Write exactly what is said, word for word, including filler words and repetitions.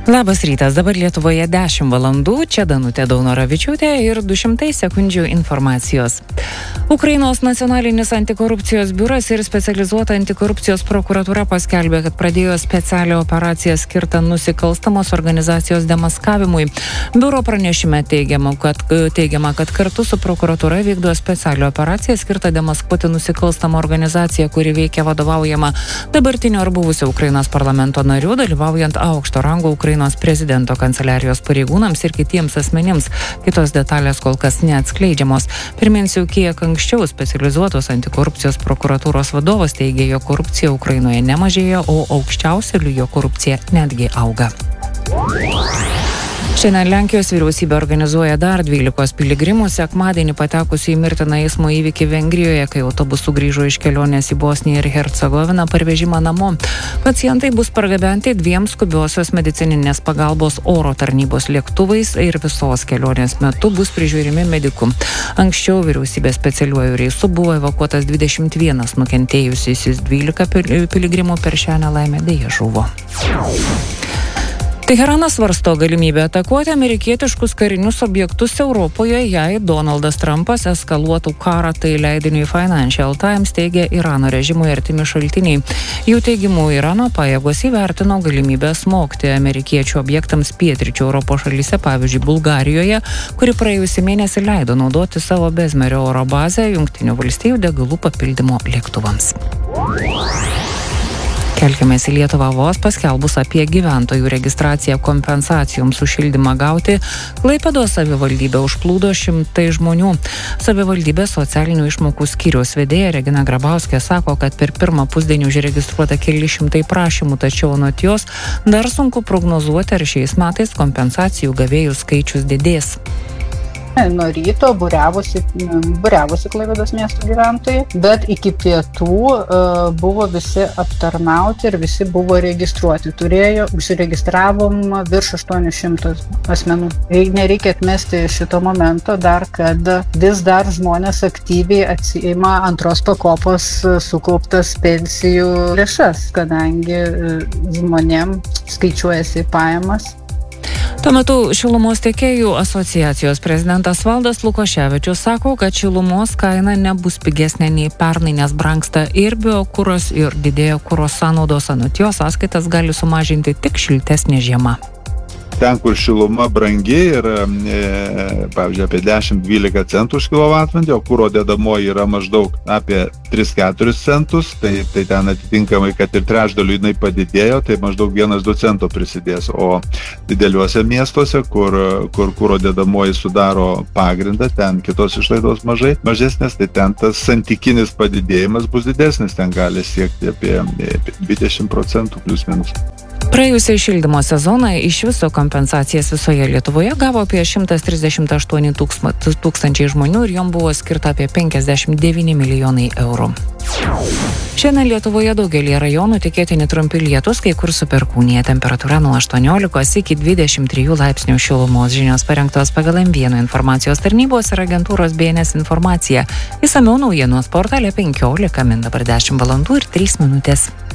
Labas rytas, dabar Lietuvoje dešimt valandų, čia Danutė Daunoravičiūtė ir du šimtai sekundžių informacijos. Ukrainos nacionalinis antikorupcijos biuras ir specializuota antikorupcijos prokuratūra paskelbė, kad pradėjo specialią operaciją skirtą nusikalstamos organizacijos demaskavimui. Biuro pranešime teigiama, kad, teigiama, kad kartu su prokuratūra vykdo specialią operaciją skirtą demaskuoti nusikalstamą organizaciją, kuri veikia vadovaujama dabartinio ar buvusio Ukrainos parlamento narių, dalyvaujant aukšto rango Ukrainos prezidento kanceliarijos pareigūnams ir kitiems asmenims. Kitos detalės kol kas neatskleidžiamos. Priminsiu, kiek anksčiau specializuotos antikorupcijos prokuratūros vadovas teigė, jog korupcija Ukrainoje nemažėja, o aukščiausio lygio korupcija netgi auga. Šiandien Lenkijos vyriausybė organizuoja dar dvylikos piligrimų sekmadienį patekusių į mirtiną eismo įvykį Vengrijoje, kai autobusu grįžo iš kelionės į Bosniją ir Hercegoviną parvežimą namo. Pacientai bus pargabenti dviem skubiosios medicininės pagalbos oro tarnybos lėktuvais ir visos kelionės metu bus prižiūrimi medikų. Anksčiau vyriausybės specialiuoju reisu buvo evakuotas dvidešimt vienas nukentėjusysis, dvylika piligrimų per šią nelaimę deja žuvo. Teheranas svarsto galimybę atakuoti amerikietiškus karinius objektus Europoje, jei Donaldas Trumpas eskaluotų karą, tai leidiniui Financial Times teigia Irano režimui artimi šaltiniai. Jų teigimu, Irano pajėgos įvertino galimybę smogti amerikiečių objektams pietryčių Europos šalyse, pavyzdžiui, Bulgarijoje, kuri praėjusį mėnesį leido naudoti savo Bezmerio oro bazę Jungtinių valstijų degalų papildymo lėktuvams. Kelkimės į Lietuvą. Vos paskelbus apie gyventojų registraciją kompensacijoms už šildymą gauti, Klaipėdos savivaldybę užplūdo šimtai žmonių. Savivaldybės socialinių išmokų skyriaus vedėja Regina Grabauskė sako, kad per pirmą pusdienį užregistruota keli šimtai prašymų, tačiau anot jos dar sunku prognozuoti, ar šiais metais kompensacijų gavėjų skaičius didės. Nuo ryto būriavosi, būriavosi Klaipėdos miesto gyventojai, bet iki pietų uh, buvo visi aptarnauti ir visi buvo registruoti. Turėjo, užsiregistravom virš aštuonių šimtų asmenų. Nereikia atmesti šito momento dar, kad vis dar žmonės aktyviai atsiima antros pakopos sukauptas pensijų lėšas, kadangi žmonėm skaičiuojasi pajamas. Tuo metu šilumos tiekėjų asociacijos prezidentas Valdas Lukoševičius sako, kad šilumos kaina nebus pigesnė nei pernai, nes brangsta ir biokuras, ir didėja kuro sąnaudos. Anot jo, sąskaitas gali sumažinti tik šiltesnė žiema. Ten, kur šiluma brangiai yra, e, pavyzdžiui, apie dešimt dvylika centų už kilovatvalandę, o kuro dedamoji yra maždaug apie tris keturis centus, tai, tai ten atitinkamai, kad ir trečdaliu jinai padidėjo, tai maždaug vienas du cento prisidės. O dideliuose miestuose, kur, kur kuro dedamoji sudaro pagrindą, ten kitos išlaidos mažai, mažesnės, tai ten tas santykinis padidėjimas bus didesnis, ten gali siekti apie, apie dvidešimt procentų plius minus. Praėjusiai šildymo sezoną iš viso kompensacijas visoje Lietuvoje gavo apie šimtas trisdešimt aštuoni tūkstančiai žmonių ir jom buvo skirta apie penkiasdešimt devyni milijonai eurų. Šiandien Lietuvoje daugelį rajonų tikėtini trumpi lietūs, kai kur su perkūnija, temperatūra nuo aštuoniolikos iki dvidešimt trijų laipsnių šilumos. Žinios parengtos pagal M vienas informacijos tarnybos ir agentūros B N S informacija. Išsamiau naujienų portale penkiolika min, dabar dešimt valandų ir trys minutės.